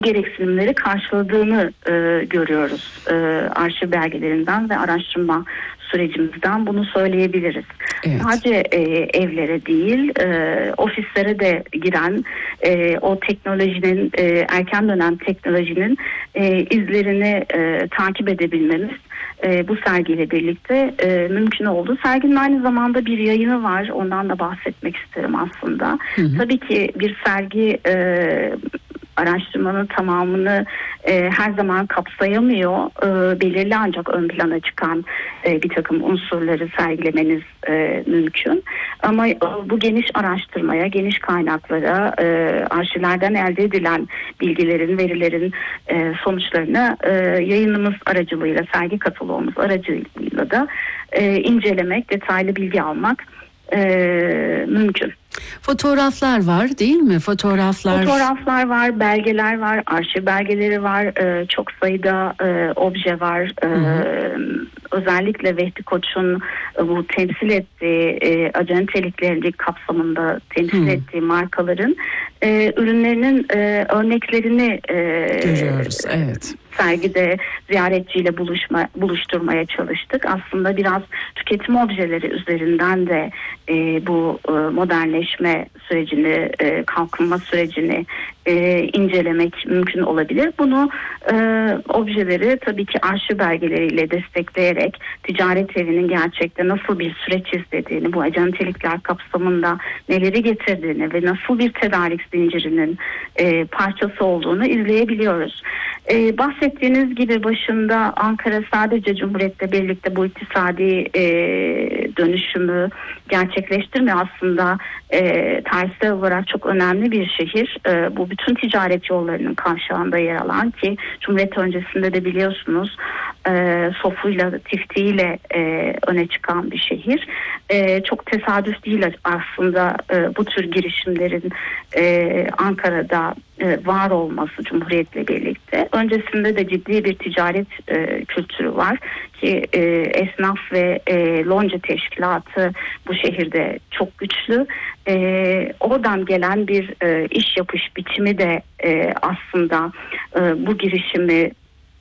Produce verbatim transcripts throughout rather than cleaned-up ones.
gereksinimleri karşıladığını e, görüyoruz. E, arşiv belgelerinden ve araştırma sürecimizden bunu söyleyebiliriz. Evet. Sadece e, evlere değil, e, ofislere de giren e, o teknolojinin, e, erken dönem teknolojinin e, izlerini e, takip edebilmemiz e, bu sergiyle birlikte e, mümkün oldu. Serginin aynı zamanda bir yayını var. Ondan da bahsetmek isterim aslında. Hı hı. Tabii ki bir sergi e, araştırmanın tamamını e, her zaman kapsayamıyor. E, belirli ancak ön plana çıkan e, bir takım unsurları sergilemeniz e, mümkün. Ama e, bu geniş araştırmaya, geniş kaynaklara, e, arşivlerden elde edilen bilgilerin, verilerin e, sonuçlarını e, yayınımız aracılığıyla, sergi kataloğumuz aracılığıyla da e, incelemek, detaylı bilgi almak e, mümkün. Fotoğraflar var değil mi? Fotoğraflar Fotoğraflar var, belgeler var, arşiv belgeleri var, ee, çok sayıda e, obje var. Ee, hı hı. Özellikle Vehbi Koç'un e, bu temsil ettiği e, acentelikleri kapsamında temsil hı. ettiği markaların e, ürünlerinin e, örneklerini e, görüyoruz. Evet. Sergide ziyaretçiyle buluşma, buluşturmaya çalıştık. Aslında biraz tüketim objeleri üzerinden de e, bu e, modernleşme sürecini, e, kalkınma sürecini e, incelemek mümkün olabilir. Bunu e, objeleri tabii ki arşiv belgeleriyle destekleyerek ticaret evinin gerçekte nasıl bir süreç izlediğini, bu acentelikler kapsamında neleri getirdiğini ve nasıl bir tedarik zincirinin e, parçası olduğunu izleyebiliyoruz. Ee, bahsettiğiniz gibi başında Ankara sadece Cumhuriyet'le birlikte bu iktisadi e, dönüşümü gerçekleştirmiyor. Aslında e, tarihsel olarak çok önemli bir şehir. E, bu bütün ticaret yollarının kavşağında yer alan, ki Cumhuriyet öncesinde de biliyorsunuz e, Sofu'yla, Tifti'yle e, öne çıkan bir şehir. E, çok tesadüf değil aslında e, bu tür girişimlerin e, Ankara'da e, var olması Cumhuriyet'le birlikte. Öncesinde de ciddi bir ticaret e, kültürü var ki e, esnaf ve e, lonca teşkilatı bu şehirde çok güçlü. E, oradan gelen bir e, iş yapış biçimi de e, aslında e, bu girişimi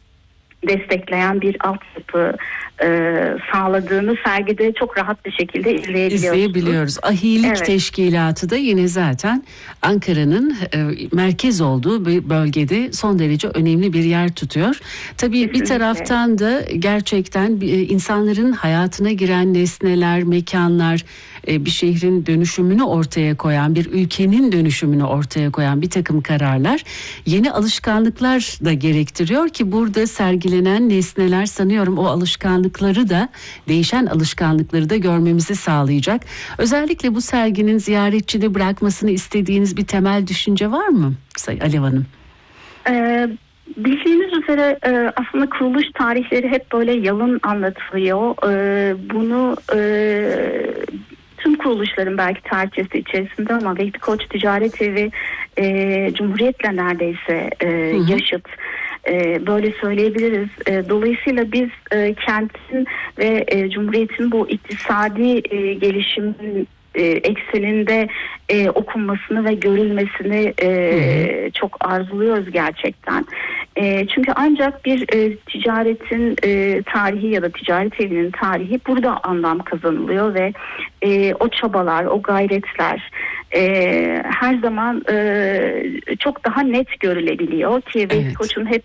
destekleyen bir altyapı e, sağladığını sergide çok rahat bir şekilde izleyebiliyoruz. İzleyebiliyoruz. Ahilik evet. Teşkilatı da yine zaten Ankara'nın e, merkez olduğu bir bölgede son derece önemli bir yer tutuyor. Tabii Kesinlikle. Bir taraftan da gerçekten e, insanların hayatına giren nesneler, mekanlar, e, bir şehrin dönüşümünü ortaya koyan, bir ülkenin dönüşümünü ortaya koyan bir takım kararlar yeni alışkanlıklar da gerektiriyor ki burada sergilenen nesneler sanıyorum o alışkanlıkları da, değişen alışkanlıkları da görmemizi sağlayacak. Özellikle bu serginin ziyaretçide bırakmasını istediğiniz bir temel düşünce var mı Alev Hanım? Ee, bildiğiniz üzere e, aslında kuruluş tarihleri hep böyle yalın anlatılıyor. E, bunu e, tüm kuruluşların belki tarihçesi içerisinde ama Vehbi Koç Ticaret Evi e, Cumhuriyet'le neredeyse e, hı hı. yaşıt. Ee, böyle söyleyebiliriz. Ee, dolayısıyla biz e, kentin ve e, Cumhuriyet'in bu iktisadi e, gelişimin e, ekseninde e, okunmasını ve görülmesini e, çok arzuluyoruz gerçekten. E, çünkü ancak bir e, ticaretin e, tarihi ya da ticaret evinin tarihi burada anlam kazanılıyor ve e, o çabalar, o gayretler e, her zaman e, çok daha net görülebiliyor ki evet. Vehbi Koç'un hep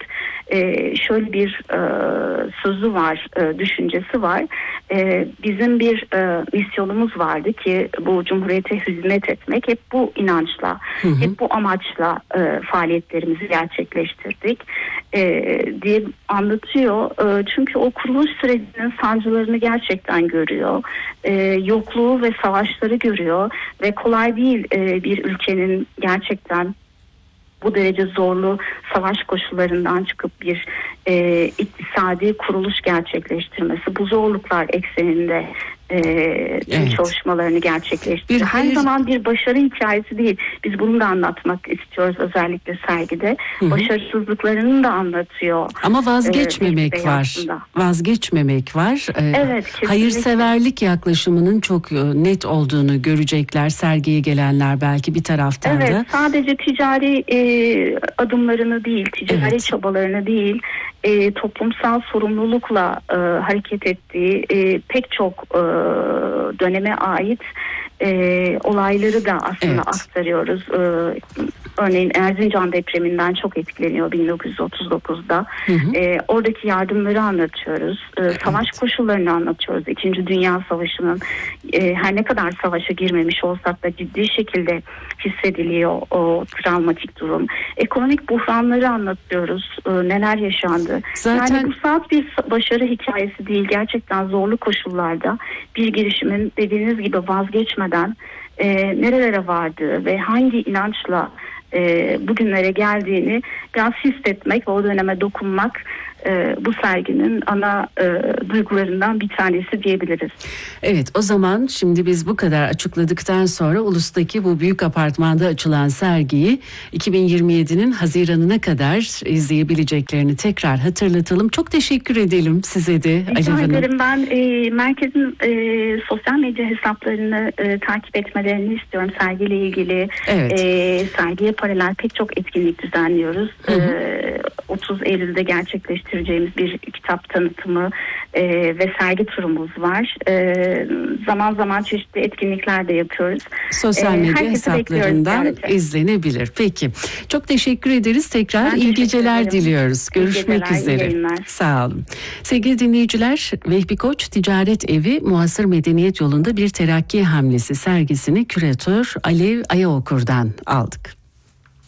e, şöyle bir e, sözü var, e, düşüncesi var. E, bizim bir e, misyonumuz vardı ki bu Cumhuriyete hizmet etmek. Hep bu inançla, hı hı. hep bu amaçla e, faaliyetlerimizi gerçekleştirdik e, diye anlatıyor. E, çünkü o kuruluş sürecinin sancılarını gerçekten görüyor. E, yokluğu ve savaşları görüyor ve kolay değil e, bir ülkenin gerçekten bu derece zorlu savaş koşullarından çıkıp bir e, iktisadi kuruluş gerçekleştirmesi, bu zorluklar ekseninde e, evet. çalışmalarını gerçekleştirdi. Bir Her hayır... zaman bir başarı hikayesi değil. Biz bunu da anlatmak istiyoruz özellikle sergide. Hı hı. Başarısızlıklarını da anlatıyor. Ama vazgeçmemek e, var. Aslında. Vazgeçmemek var. Ee, evet, kesinlikle. Hayırseverlik yaklaşımının çok net olduğunu görecekler sergiye gelenler belki bir taraftan evet, da. Evet, sadece ticari e, adımlarını değil, ticari evet. çabalarını değil, e, toplumsal sorumlulukla e, hareket ettiği e, pek çok e, döneme ait e, olayları da aslında evet. aktarıyoruz. E, örneğin Erzincan depreminden çok etkileniyor bin dokuz yüz otuz dokuzda. Hı hı. E, oradaki yardımları anlatıyoruz. E, evet. Savaş koşullarını anlatıyoruz. İkinci Dünya Savaşı'nın e, her ne kadar savaşa girmemiş olsak da ciddi şekilde hissediliyor o travmatik durum. Ekonomik buhranları anlatıyoruz. E, neler yaşandı. Zaten... Yani bu saat bir başarı hikayesi değil. Gerçekten zorlu koşullarda bir girişimin dediğiniz gibi vazgeçmeden e, nerelere vardığı ve hangi inançla e, bugünlere geldiğini biraz hissetmek ve o döneme dokunmak e, bu serginin ana e, duygularından bir tanesi diyebiliriz. Evet, o zaman şimdi biz bu kadar açıkladıktan sonra Ulus'taki bu büyük apartmanda açılan sergiyi iki bin yirmi yedinin Haziran'ına kadar izleyebileceklerini tekrar hatırlatalım. Çok teşekkür edelim size de Alev Hanım. Rica ederim. Ben e, merkezin e, sosyal medya hesaplarını e, takip etmelerini istiyorum sergiyle ilgili. Evet. E, sergiye paralel pek çok etkinlik düzenliyoruz. Hı hı. E, otuz Eylül'de gerçekleştireceğimiz bir kitap tanıtımı e, ve sergi turumuz var. E, zaman zaman çeşitli etkinlikler de yapıyoruz. Sosyal medya e, hesaplarından izlenebilir. Peki. Çok teşekkür ederiz. Tekrar ben iyi geceler ederim. Diliyoruz. Görüşmek iyi geceler, üzere. Sağ olun. Sevgili dinleyiciler, Vehbi Koç Ticaret Evi Muasır Medeniyet Yolunda bir Terakki Hamlesi sergisini küratör Alev Ayaokur'dan aldık.